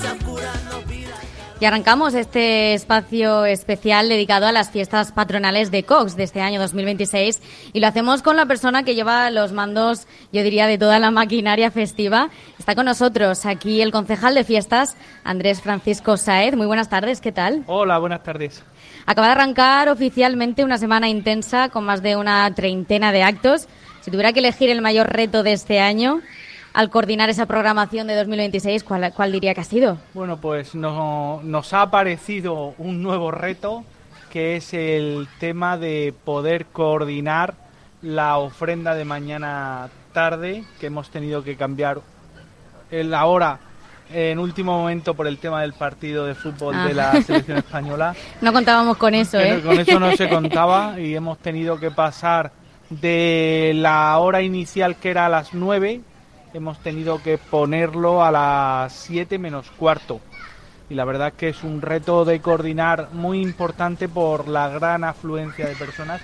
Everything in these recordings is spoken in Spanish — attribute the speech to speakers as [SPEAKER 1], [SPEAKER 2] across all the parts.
[SPEAKER 1] Y arrancamos este espacio especial dedicado a las fiestas patronales de Cox de este año 2026 y lo hacemos con la persona que lleva los mandos, yo diría, de toda la maquinaria festiva. Está con nosotros aquí el concejal de fiestas, Andrés Francisco Sáez. Muy buenas tardes, ¿qué tal?
[SPEAKER 2] Hola, buenas tardes.
[SPEAKER 1] Acaba de arrancar oficialmente una semana intensa con más de una treintena de actos. Si tuviera que elegir el mayor reto de este año al coordinar esa programación de 2026, ¿cuál diría que ha sido?
[SPEAKER 2] Bueno, pues nos ha aparecido un nuevo reto, que es el tema de poder coordinar la ofrenda de mañana tarde, que hemos tenido que cambiar la hora en último momento por el tema del partido de fútbol de la selección española.
[SPEAKER 1] No contábamos con eso,
[SPEAKER 2] Con eso no se contaba y hemos tenido que pasar de la hora inicial, que era a las 9, hemos tenido que ponerlo a las 7 menos cuarto. Y la verdad es que es un reto de coordinar muy importante por la gran afluencia de personas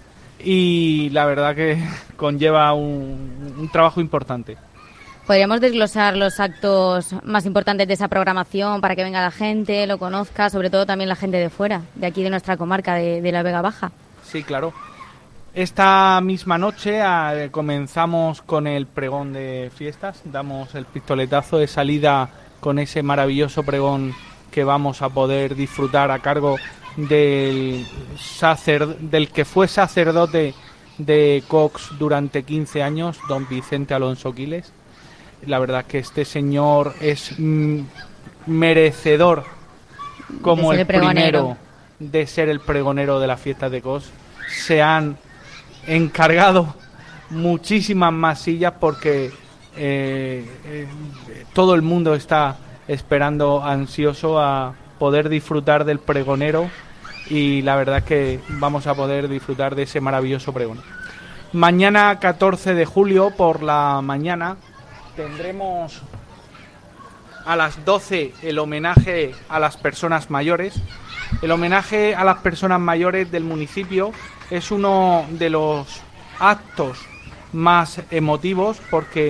[SPEAKER 2] y la verdad que conlleva un trabajo importante.
[SPEAKER 1] ¿Podríamos desglosar los actos más importantes de esa programación para que venga la gente, lo conozca, sobre todo también la gente de fuera, de aquí de nuestra comarca, de la Vega Baja?
[SPEAKER 2] Sí, claro. Esta misma noche comenzamos con el pregón de fiestas, damos el pistoletazo de salida con ese maravilloso pregón que vamos a poder disfrutar a cargo del que fue sacerdote de Cox durante 15 años, don Vicente Alonso Quiles. La verdad que este señor es merecedor como el primero de ser el pregonero de las fiestas de Cox. Se han encargado muchísimas más sillas porque todo el mundo está esperando ansioso a poder disfrutar del pregonero y la verdad es que vamos a poder disfrutar de ese maravilloso pregón. Mañana 14 de julio por la mañana tendremos a las 12 el homenaje a las personas mayores. El homenaje a las personas mayores del municipio es uno de los actos más emotivos porque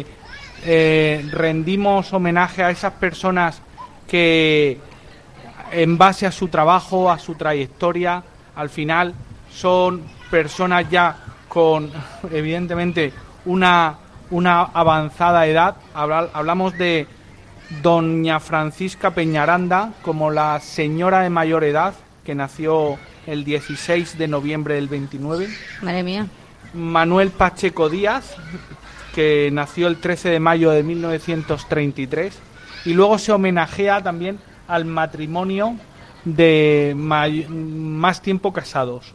[SPEAKER 2] rendimos homenaje a esas personas que en base a su trabajo, a su trayectoria, al final son personas ya con evidentemente una avanzada edad. Hablamos de doña Francisca Peñaranda como la señora de mayor edad, que nació el 16 de noviembre del 29.
[SPEAKER 1] Madre mía.
[SPEAKER 2] Manuel Pacheco Díaz, que nació el 13 de mayo de 1933. Y luego se homenajea también al matrimonio de más tiempo casados,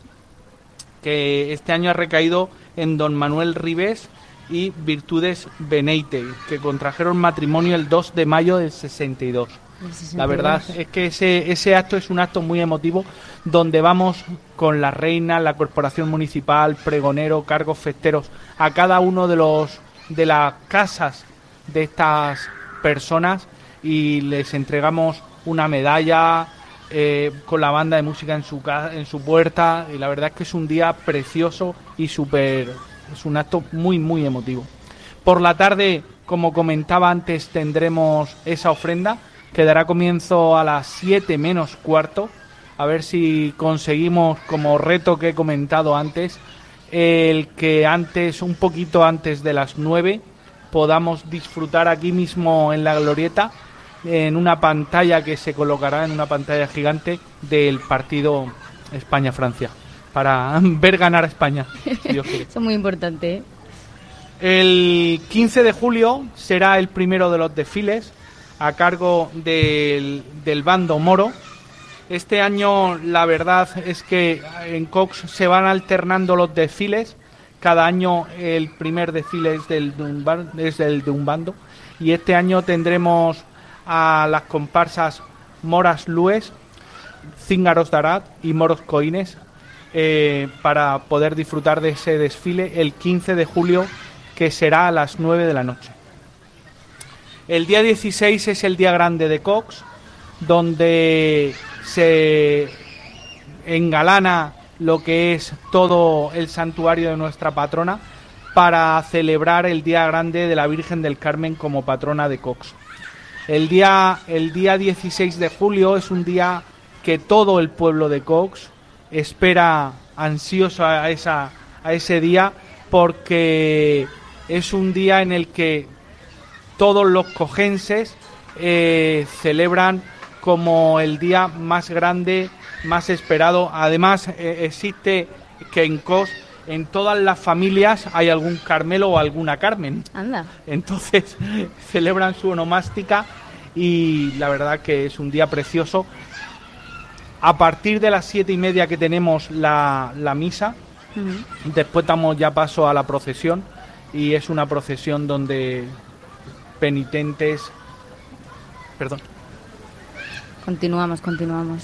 [SPEAKER 2] que este año ha recaído en don Manuel Ribes y Virtudes Beneite, que contrajeron matrimonio el 2 de mayo del 62. La verdad es que ese acto es un acto muy emotivo, donde vamos con la reina, la corporación municipal, pregonero, cargos festeros, a cada uno de las casas de estas personas y les entregamos una medalla con la banda de música en su puerta, y la verdad es que es un día precioso y es un acto muy muy emotivo. Por la tarde, como comentaba antes, tendremos esa ofrenda que dará comienzo a las 7 menos cuarto, a ver si conseguimos, como reto que he comentado antes, el que un poquito antes de las 9 podamos disfrutar aquí mismo en la glorieta, en una pantalla que se colocará, en una pantalla gigante, del partido España-Francia, para ver ganar a España, si Dios quiere.
[SPEAKER 1] Eso es muy importante, ¿eh?
[SPEAKER 2] El 15 de julio será el primero de los desfiles, a cargo del bando Moro. Este año la verdad es que en Cox se van alternando los desfiles. Cada año el primer desfile es del de un bando, y este año tendremos a las comparsas Moras Lues, Cíngaros Darat y Moros Coines para poder disfrutar de ese desfile el 15 de julio, que será a las 9 de la noche. El día 16 es el día grande de Cox, donde se engalana lo que es todo el santuario de nuestra patrona para celebrar el día grande de la Virgen del Carmen como patrona de Cox. El día 16 de julio es un día que todo el pueblo de Cox espera ansioso a ese día, porque es un día en el que todos los cogenses celebran como el día más grande, más esperado. Además, existe que en Cox, en todas las familias hay algún Carmelo o alguna Carmen.
[SPEAKER 1] Anda.
[SPEAKER 2] Entonces celebran su onomástica y la verdad que es un día precioso. A partir de las 7:30 que tenemos la misa, después damos ya paso a la procesión, y es una procesión donde penitentes... Perdón.
[SPEAKER 1] Continuamos.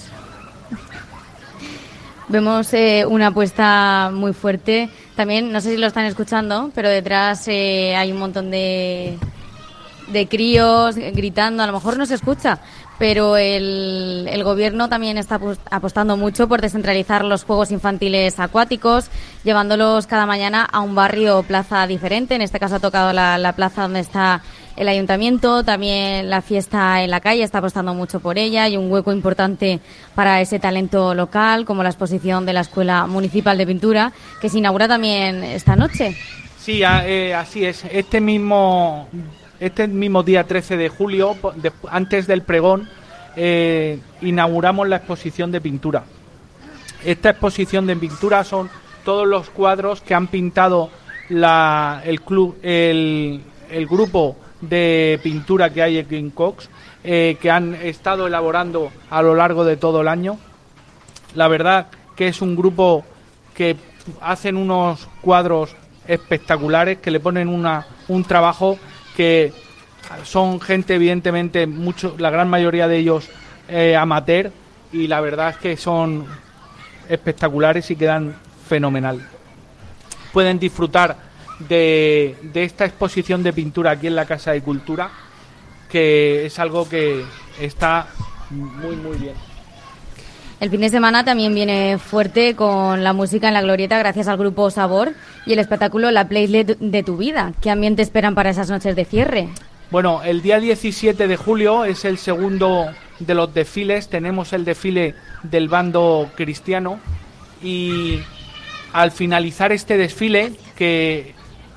[SPEAKER 1] Vemos una apuesta muy fuerte. También, no sé si lo están escuchando, pero detrás hay un montón de críos gritando. A lo mejor no se escucha, pero el gobierno también está apostando mucho por descentralizar los juegos infantiles acuáticos, llevándolos cada mañana a un barrio o plaza diferente. En este caso ha tocado la plaza donde está el ayuntamiento. También la fiesta en la calle está apostando mucho por ella, y un hueco importante para ese talento local, como la exposición de la Escuela Municipal de Pintura, que se inaugura también esta noche.
[SPEAKER 2] Sí, así es. Este mismo día 13 de julio, antes del pregón, inauguramos la exposición de pintura. Esta exposición de pintura son todos los cuadros que han pintado el grupo de pintura que hay aquí en Cox, que han estado elaborando a lo largo de todo el año. La verdad que es un grupo que hacen unos cuadros espectaculares, que le ponen un trabajo, que son gente, evidentemente, la gran mayoría de ellos amateur, y la verdad es que son espectaculares y quedan fenomenal. Pueden disfrutar de esta exposición de pintura aquí en la Casa de Cultura, que es algo que está muy bien.
[SPEAKER 1] El fin de semana también viene fuerte con la música en la Glorieta, gracias al grupo Sabor y el espectáculo La Playlist de tu vida. ¿Qué ambiente esperan para esas noches de cierre?
[SPEAKER 2] Bueno, el día 17 de julio es el segundo de los desfiles. Tenemos el desfile del bando cristiano, y al finalizar este desfile, que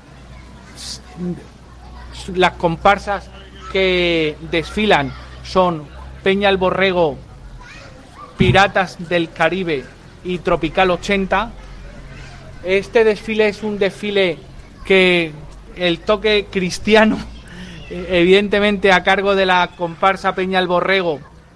[SPEAKER 2] las comparsas que desfilan son Peña el Borrego, Piratas del Caribe y Tropical 80. Este desfile es un desfile que el toque cristiano, evidentemente a cargo de la comparsa Peña el Borrego.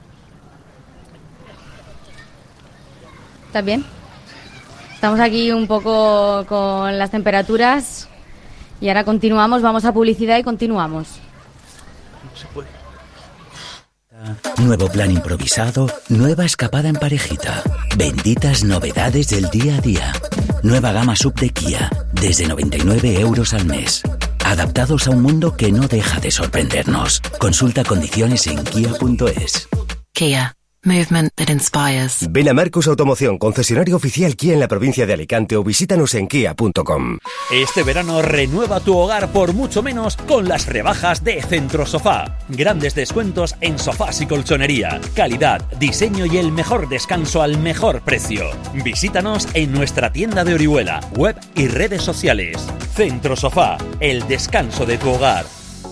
[SPEAKER 1] ¿Estás bien? Estamos aquí un poco con las temperaturas y ahora continuamos, vamos a publicidad y continuamos.
[SPEAKER 2] No se puede.
[SPEAKER 3] Nuevo plan improvisado, nueva escapada en parejita. Benditas novedades del día a día. Nueva gama sub de Kia, desde 99 € al mes. Adaptados a un mundo que no deja de sorprendernos. Consulta condiciones en kia.es.
[SPEAKER 4] Kia. Movement that inspires.
[SPEAKER 5] Ven a Marcus Automoción, concesionario oficial Kia en la provincia de Alicante, o visítanos en kia.com.
[SPEAKER 6] Este verano renueva tu hogar por mucho menos con las rebajas de Centro Sofá. Grandes descuentos en sofás y colchonería. Calidad, diseño y el mejor descanso al mejor precio. Visítanos en nuestra tienda de Orihuela, web y redes sociales. Centro Sofá, el descanso de tu hogar.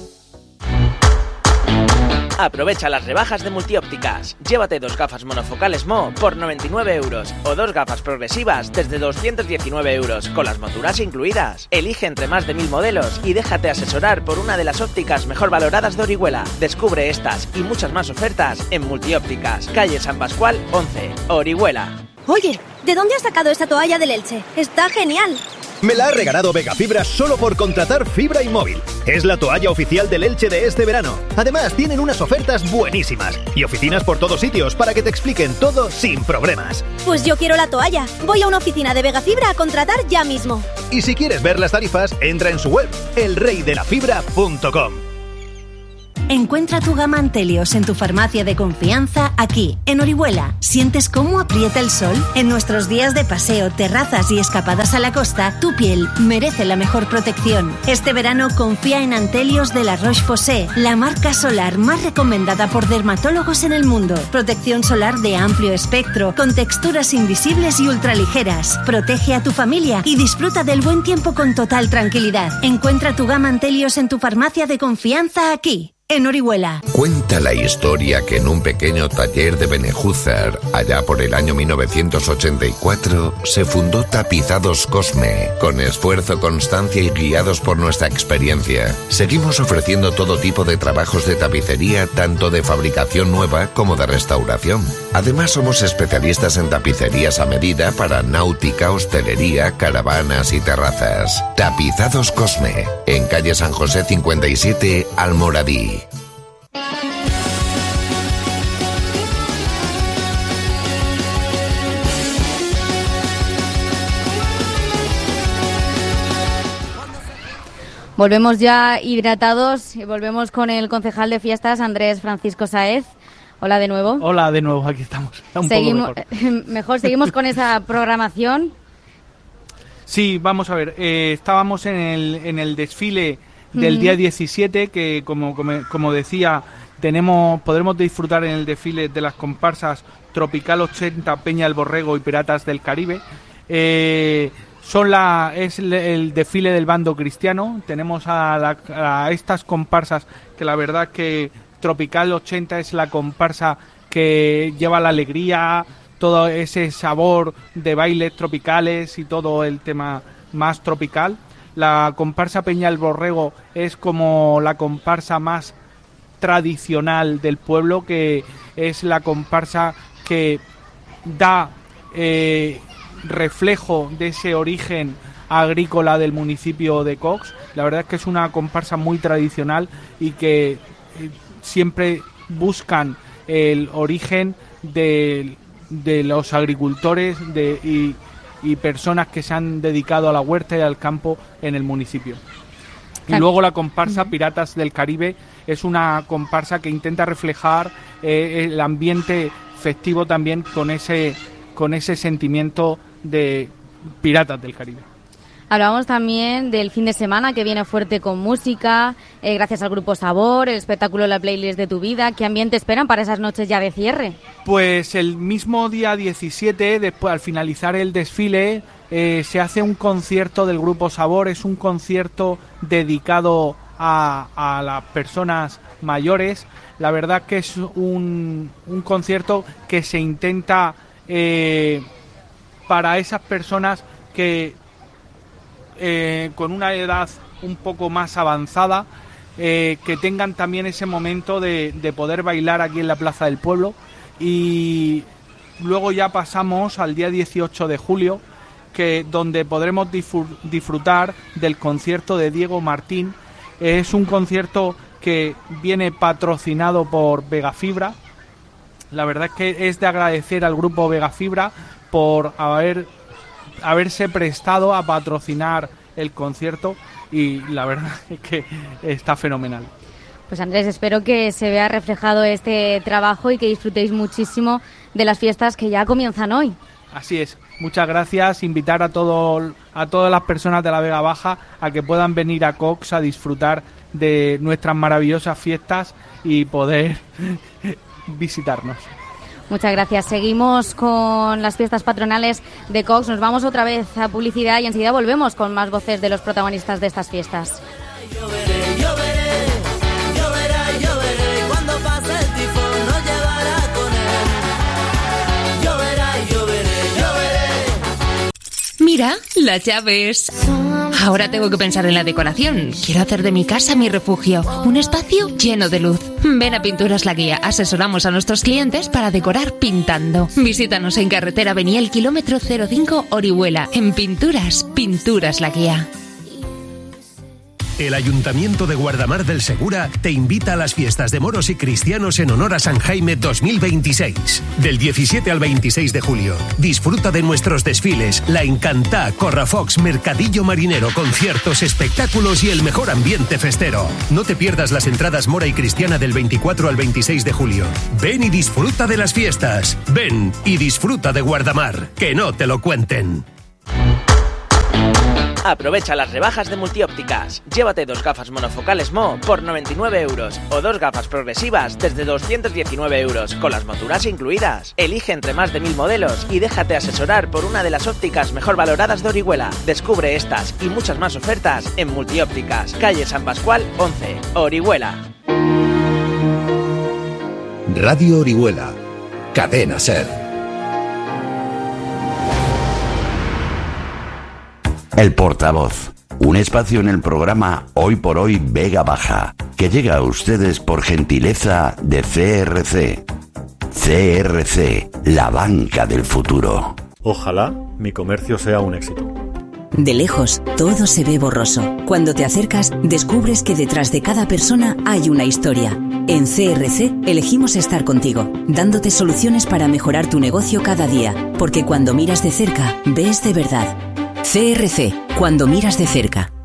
[SPEAKER 7] Aprovecha las rebajas de Multiópticas. Llévate 2 gafas monofocales Mo por 99 € o 2 gafas progresivas desde 219 € con las monturas incluidas. Elige entre más de 1000 modelos y déjate asesorar por una de las ópticas mejor valoradas de Orihuela. Descubre estas y muchas más ofertas en Multiópticas, calle San Pascual 11, Orihuela.
[SPEAKER 8] Oye, ¿de dónde has sacado esta toalla del Elche? ¡Está genial!
[SPEAKER 9] Me la ha regalado Vegafibra solo por contratar fibra y móvil. Es la toalla oficial del Elche de este verano. Además, tienen unas ofertas buenísimas y oficinas por todos sitios para que te expliquen todo sin problemas.
[SPEAKER 8] Pues yo quiero la toalla. Voy a una oficina de Vegafibra a contratar ya mismo.
[SPEAKER 9] Y si quieres ver las tarifas, entra en su web, elreydelafibra.com.
[SPEAKER 10] Encuentra tu gama Antelios en tu farmacia de confianza aquí, en Orihuela. ¿Sientes cómo aprieta el sol? En nuestros días de paseo, terrazas y escapadas a la costa, tu piel merece la mejor protección. Este verano confía en Antelios de la Roche-Posay, la marca solar más recomendada por dermatólogos en el mundo. Protección solar de amplio espectro, con texturas invisibles y ultraligeras. Protege a tu familia y disfruta del buen tiempo con total tranquilidad. Encuentra tu gama Antelios en tu farmacia de confianza aquí, en Orihuela.
[SPEAKER 11] Cuenta la historia que en un pequeño taller de Benejúzar, allá por el año 1984, se fundó Tapizados Cosme. Con esfuerzo, constancia y guiados por nuestra experiencia, seguimos ofreciendo todo tipo de trabajos de tapicería, tanto de fabricación nueva como de restauración. Además, somos especialistas en tapicerías a medida para náutica, hostelería, caravanas y terrazas. Tapizados Cosme, en calle San José 57, Almoradí.
[SPEAKER 1] Volvemos ya hidratados y volvemos con el concejal de fiestas, Andrés Francisco Sáez. Hola de nuevo.
[SPEAKER 2] Hola de nuevo, aquí estamos.
[SPEAKER 1] Seguimos con esa programación.
[SPEAKER 2] Sí, vamos a ver. Estábamos en el desfile del día 17, que como decía, podremos disfrutar en el desfile de las comparsas Tropical 80, Peña el Borrego y Piratas del Caribe. Es el desfile del bando cristiano. Tenemos a estas comparsas que la verdad que Tropical 80 es la comparsa que lleva la alegría, todo ese sabor de bailes tropicales y todo el tema más tropical. La comparsa Peña el Borrego es como la comparsa más tradicional del pueblo, que es la comparsa que da reflejo de ese origen agrícola del municipio de Cox. La verdad es que es una comparsa muy tradicional y que siempre buscan el origen de los agricultores y personas que se han dedicado a la huerta y al campo en el municipio. Y luego la comparsa Piratas del Caribe es una comparsa que intenta reflejar el ambiente festivo también con ese sentimiento de Piratas del Caribe.
[SPEAKER 1] Hablábamos también del fin de semana que viene fuerte con música, gracias al Grupo Sabor, el espectáculo La Playlist de tu Vida. ¿Qué ambiente esperan para esas noches ya de cierre? Pues el mismo día 17, después al finalizar el desfile, se hace un concierto del Grupo Sabor. Es un concierto dedicado a las personas mayores. La verdad que es un concierto que se intenta para esas personas que con una edad un poco más avanzada, que tengan también ese momento de poder bailar aquí en la Plaza del Pueblo. Y luego ya pasamos al día 18 de julio, donde podremos disfrutar del concierto de Diego Martín. Es un concierto que viene patrocinado por Vegafibra. La verdad es que es de agradecer al grupo Vegafibra por haberse prestado a patrocinar el concierto, y la verdad es que está fenomenal. Pues Andrés, espero que se vea reflejado este trabajo y que disfrutéis muchísimo de las fiestas que ya comienzan hoy. Así es, muchas gracias. Invitar a todas las personas de la Vega Baja a que puedan venir a Cox a disfrutar de nuestras maravillosas fiestas y poder visitarnos. Muchas gracias. Seguimos con las fiestas patronales de Cox. Nos vamos otra vez a publicidad y enseguida volvemos con más voces de los protagonistas de estas fiestas.
[SPEAKER 12] Cuando pase el tifón nos llevará con él. Lloveré.
[SPEAKER 13] Mira, las llaves. Ahora tengo que pensar en la decoración. Quiero hacer de mi casa mi refugio, un espacio lleno de luz. Ven a Pinturas La Guía. Asesoramos a nuestros clientes para decorar pintando. Visítanos en carretera Beniel, kilómetro 05, Orihuela. En Pinturas La Guía.
[SPEAKER 14] El Ayuntamiento de Guardamar del Segura te invita a las fiestas de moros y cristianos en honor a San Jaime 2026. Del 17 al 26 de julio. Disfruta de nuestros desfiles, La Encantá, Corrafox, Mercadillo Marinero, conciertos, espectáculos y el mejor ambiente festero. No te pierdas las entradas mora y cristiana del 24 al 26 de julio. Ven y disfruta de las fiestas. Ven y disfruta de Guardamar. Que no te lo cuenten.
[SPEAKER 7] Aprovecha las rebajas de Multiópticas. Llévate 2 gafas monofocales Mo por 99 euros o 2 gafas progresivas desde 219 euros con las monturas incluidas. Elige entre más de 1000 modelos y déjate asesorar por una de las ópticas mejor valoradas de Orihuela. Descubre estas y muchas más ofertas en Multiópticas, calle San Pascual 11, Orihuela.
[SPEAKER 15] Radio Orihuela, Cadena SER.
[SPEAKER 16] El Portavoz, un espacio en el programa Hoy por Hoy Vega Baja, que llega a ustedes por gentileza de CRC. CRC, la banca del futuro.
[SPEAKER 17] Ojalá mi comercio sea un éxito.
[SPEAKER 18] De lejos, todo se ve borroso. Cuando te acercas, descubres que detrás de cada persona hay una historia. En CRC elegimos estar contigo, dándote soluciones para mejorar tu negocio cada día, porque cuando miras de cerca, ves de verdad. CRC, cuando miras de cerca.